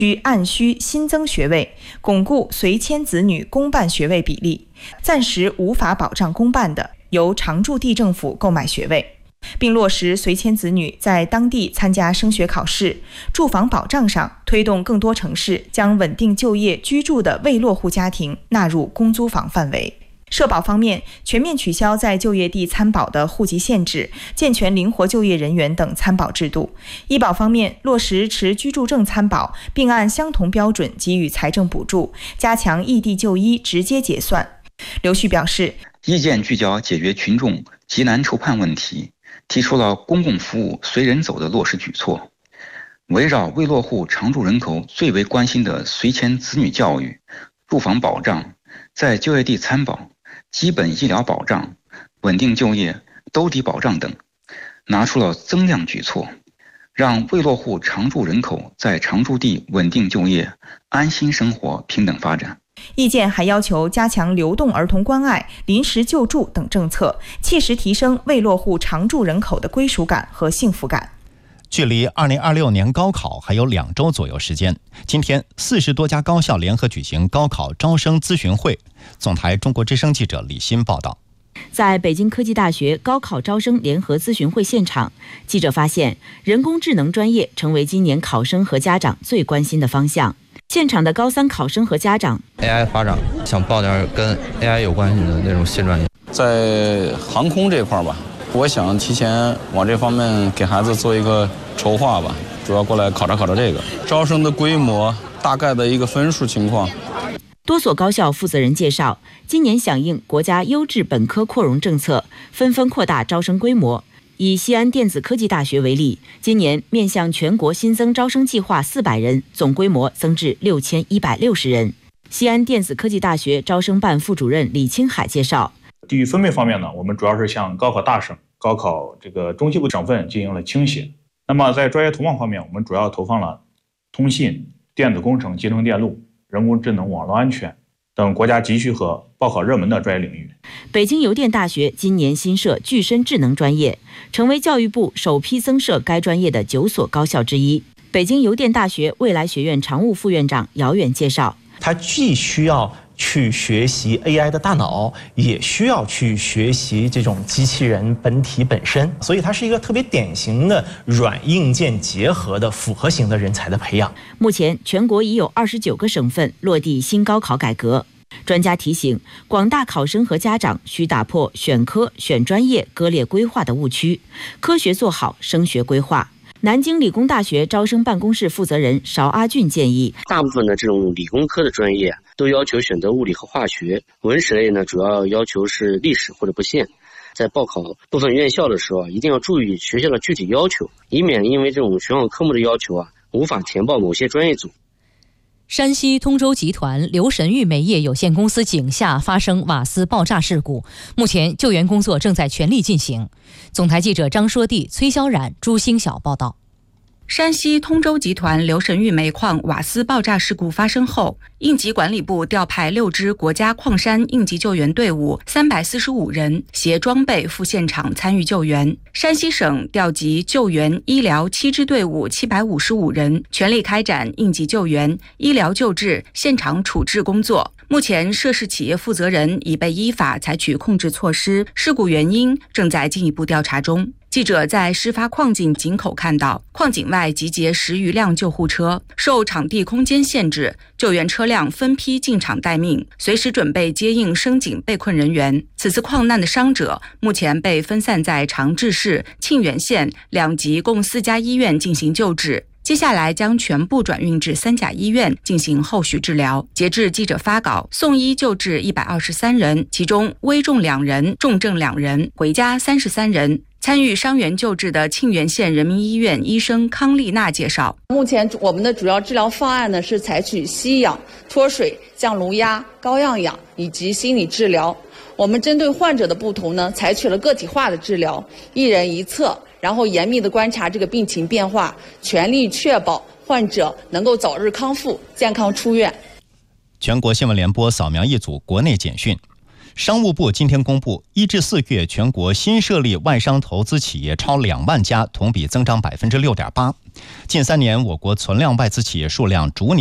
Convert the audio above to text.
需按需新增学位，巩固随迁子女公办学位比例。暂时无法保障公办的，由常住地政府购买学位，并落实随迁子女在当地参加升学考试。住房保障上，推动更多城市将稳定就业居住的未落户家庭纳入公租房范围。社保方面，全面取消在就业地参保的户籍限制，健全灵活就业人员等参保制度。医保方面，落实持居住证参保，并按相同标准给予财政补助，加强异地就医直接结算。刘旭表示， 意见聚焦解决群众急难愁盼问题，提出了公共服务随人走的落实举措，围绕未落户常住人口最为关心的随迁子女教育、住房保障、在就业地参保、基本医疗保障、稳定就业、兜底保障等，拿出了增量举措，让未落户常住人口在常住地稳定就业、安心生活、平等发展。 意见还要求加强流动儿童关爱、临时救助等政策，切实提升未落户常住人口的归属感和幸福感。 距离2026年高考还有2周左右时间，今天40多家高校联合举行高考招生咨询会。总台中国之声记者李欣报道。 在北京科技大学高考招生联合咨询会现场，记者发现人工智能专业成为今年考生和家长最关心的方向。现场的高3考生和家长 AI 发展，想报点跟 AI 有关系的那种新专业。 在航空这块吧，我想提前往这方面给孩子做一个筹划吧，主要过来考察这个招生的规模，大概的一个分数情况。 多所高校负责人介绍，今年响应国家优质本科扩容政策，纷纷扩大招生规模。以西安电子科技大学为例，今年面向全国新增招生计划400人，总规模增至6160人。西安电子科技大学招生办副主任李青海介绍， 地域分配方面呢，我们主要是向高考大省、高考中西部省份进行了倾斜。那么在专业投放方面，我们主要投放了通信、电子工程、集成电路、人工智能、网络安全等国家急需和报考热门的专业领域。 北京邮电大学今年新设具身智能专业，成为教育部首批增设该专业的9所高校之一。北京邮电大学未来学院常务副院长姚远介绍， 它既需要去学习 AI 的大脑，也需要去学习这种机器人本体本身，所以它是一个特别典型的软硬件结合的复合型的人才的培养。 目前全国已有29个省份落地新高考改革。专家提醒，广大考生和家长需打破选科、选专业割裂规划的误区，科学做好升学规划。南京理工大学招生办公室负责人邵阿俊建议， 大部分的这种理工科的专业都要求选择物理和化学，文史类呢主要求是历史或者不限。在报考部分院校的时候，一定要注意学校的具体要求，以免因为这种选考科目的要求无法填报某些专业组。 山西通州集团刘神玉煤业有限公司井下发生瓦斯爆炸事故，目前救援工作正在全力进行。总台记者张说娣、崔小冉、朱星晓报道。 山西通州集团刘神玉煤矿瓦斯爆炸事故发生后，应急管理部调派6支国家矿山应急救援队伍345人，携装备赴现场参与救援。山西省调集救援、医疗7支队伍755人，全力开展应急救援、医疗救治、现场处置工作。目前，涉事企业负责人已被依法采取控制措施，事故原因正在进一步调查中。记者在事发矿井井口看到，矿井外集结10余辆救护车，受场地空间限制，救援车辆分批进场待命，随时准备接应升井被困人员。此次矿难的伤者目前被分散在长治市、沁源县2级共4家医院进行救治。接下来将全部转运至3甲医院进行后续治疗。截至记者发稿，送医救治123人，其中危重2人、重症2人，回家33人。参与伤员救治的沁源县人民医院医生康丽娜介绍， 目前我们的主要治疗方案呢是采取吸氧、脱水、降颅压、高氧氧以及心理治疗。我们针对患者的不同呢，采取了个体化的治疗，一人一策，然后严密的观察这个病情变化，全力确保患者能够早日康复、健康出院。 全国新闻联播扫描一组国内简讯。 商务部今天公布，1至4月全国新设立外商投资企业超2万家，同比增长6.8%。近3年，我国存量外资企业数量逐年